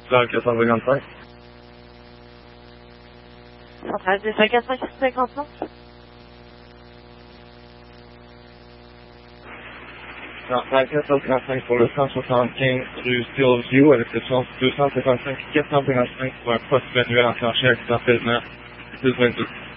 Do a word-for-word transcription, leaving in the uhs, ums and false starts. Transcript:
Centrale quatre cent cinquante-cinq. Centrale deux cent cinquante-cinq. Centrale quatre cent cinquante-cinq pour le cent soixante-quinze rue Steelview, à l'exception du deux cent cinquante-cinq quatre cent cinquante-cinq pour un poste manuel enclenché accidentellement deux vingt-deux.